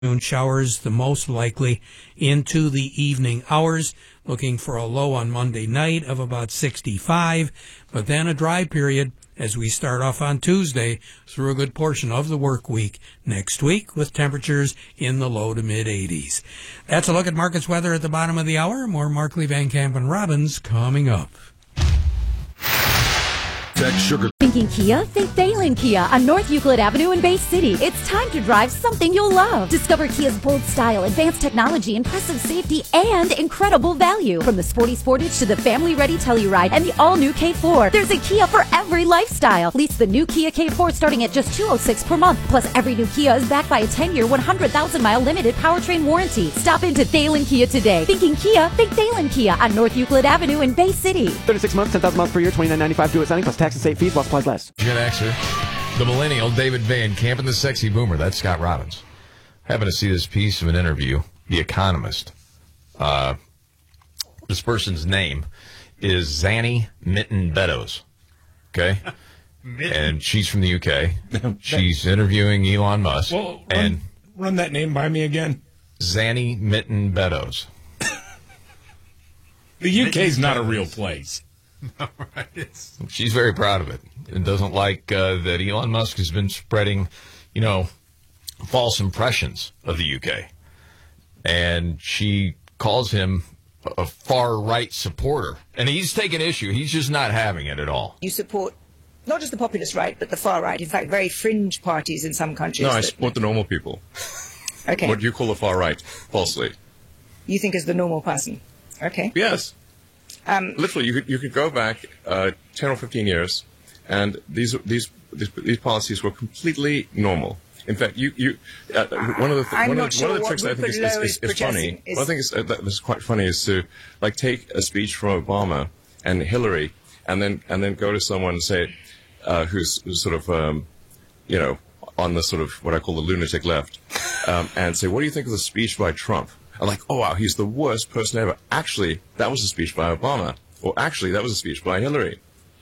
Showers the most likely into the evening hours, looking for a low on Monday night of about 65, but then a dry period as we start off on Tuesday through a good portion of the work week next week with temperatures in the low to mid 80s. That's a look at markets weather at the bottom of the hour. More Markley, Van Camp, and Robbins coming up. Sugar. Thinking Kia? Think Thalen Kia on North Euclid Avenue in Bay City. It's time to drive something you'll love. Discover Kia's bold style, advanced technology, impressive safety, and incredible value. From the sporty Sportage to the family-ready Telluride and the all-new K4. There's a Kia for every lifestyle. Lease the new Kia K4 starting at just $206 per month. Plus, every new Kia is backed by a 10-year, 100,000-mile limited powertrain warranty. Stop into Thalen Kia today. Thinking Kia? Think Thalen Kia on North Euclid Avenue in Bay City. 36 months, 10,000 miles per year, $29.95 due at signing plus tax and state fees while supplies last. Gen Xer, the millennial David Van Camp, and the sexy boomer. That's Scott Robbins. Happened to see this piece of an interview. The Economist. This person's name is Zanny Mitten Beddoes. Okay? And she's from the UK. She's interviewing Elon Musk. Well, and run that name by me again. Zanny Mitten Beddoes. The UK's not a real place. She's very proud of it and doesn't like that Elon Musk has been spreading, false impressions of the UK. And she calls him a far-right supporter. And he's taking issue. He's just not having it at all. You support not just the populist right, but the far right. In fact, very fringe parties in some countries. No, I support the normal people. Okay. What you call the far right, falsely. You think as the normal person. Okay. Yes. Literally, you could go back 10 or 15 years, and these policies were completely normal. In fact, one of the tricks I think is funny. One thing that's quite funny is to take a speech from Obama and Hillary, and then go to someone and say, who's sort of on the sort of what I call the lunatic left, and say, what do you think of the speech by Trump? I'm like, oh, wow, he's the worst person ever. Actually, that was a speech by Obama. Or actually, that was a speech by Hillary.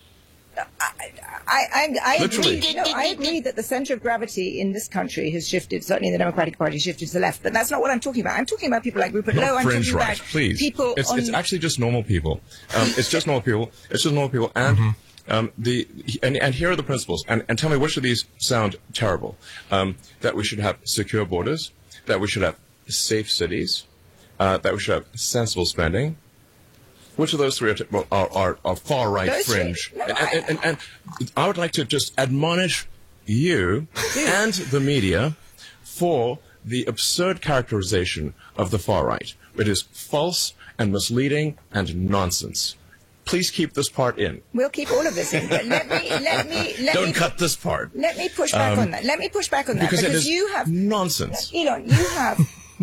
I agree that the center of gravity in this country has shifted. Certainly the Democratic Party shifted to the left. But that's not what I'm talking about. I'm talking about people like Rupert Lowe. I'm talking about people It's actually just normal people. It's just normal people. It's just normal people. And and here are the principles. And tell me which of these sound terrible. That we should have secure borders. That we should have safe cities. That we should have sensible spending. Which of those three are far right fringe? And I would like to just admonish you and the media for the absurd characterization of the far right. It is false and misleading and nonsense. Please keep this part in. We'll keep all of this in. But let me cut this part. Let me push back on that. Let me push back on that because you have nonsense. Elon, you have.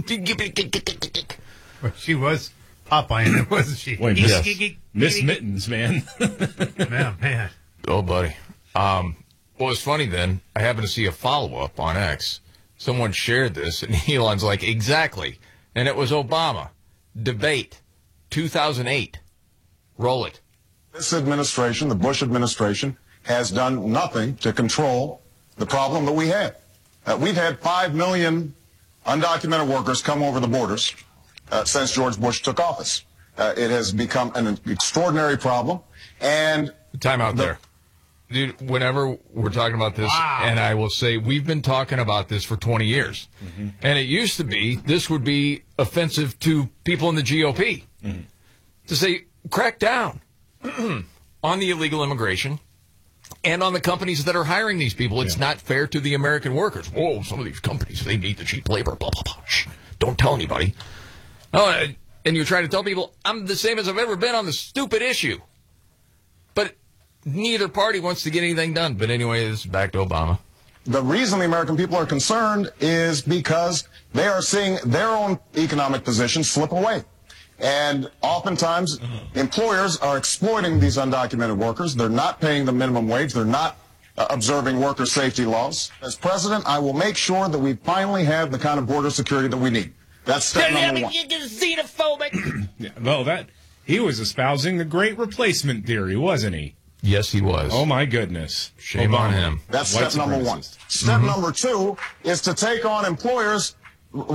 Well, she was Popeye, wasn't she? Wait, yes. Miss Mittens, man. man. Oh, buddy. Well, it's funny then. I happened to see a follow-up on X. Someone shared this, and Elon's like, exactly. And it was Obama. Debate. 2008. Roll it. This administration, the Bush administration, has done nothing to control the problem that we have. We've had 5 million undocumented workers come over the borders since George Bush took office. It has become an extraordinary problem. And time out there. Dude, whenever we're talking about this, and I will say we've been talking about this for 20 years. And it used to be this would be offensive to people in the GOP to say, crack down on the illegal immigration and on the companies that are hiring these people. It's not fair to the American workers. Whoa, some of these companies, they need the cheap labor, blah, blah, blah. Shh, don't tell anybody. Oh, and you're trying to tell people, I'm the same as I've ever been on the stupid issue. But neither party wants to get anything done. But anyway, this is back to Obama. The reason the American people are concerned is because they are seeing their own economic position slip away. And oftentimes, employers are exploiting these undocumented workers. They're not paying the minimum wage. They're not observing worker safety laws. As president, I will make sure that we finally have the kind of border security that we need. That's step number one. Xenophobic. Well, he was espousing the great replacement theory, wasn't he? Yes, he was. Oh, my goodness. Shame on him. That's step number one. Step number two is to take on employers